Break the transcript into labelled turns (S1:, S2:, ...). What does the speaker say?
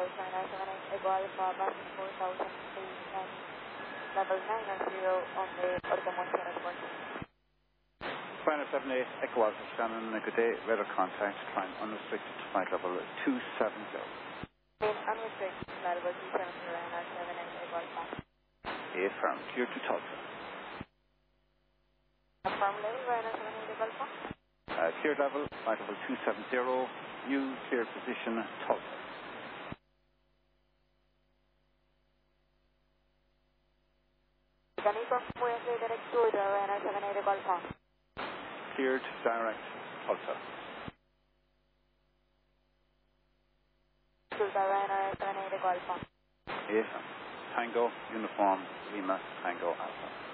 S1: China 78 Echo Alpha, passing 4000 feet and level 990 on the Orcomonte Airport.
S2: China 78 Echo Alpha, Shannon, good day, radar contact, climb unrestricted to flight level 270.
S1: Unrestricted, flight level 270, Ryanair 78 Echo Alpha.
S2: Affirm, clear to Tulsa.
S1: Affirm level, Ryanair 78 Echo Alpha.
S2: Clear level, flight level 270, new clear position, Tulsa.
S1: Can you confirm we are direct to the Ryanair 78 Echo Alpha?
S2: Cleared direct, Tulsa.
S1: To the Ryanair 78 Echo Alpha.
S2: Affirm. Tango, uniform, Lima, Tango, Alpha.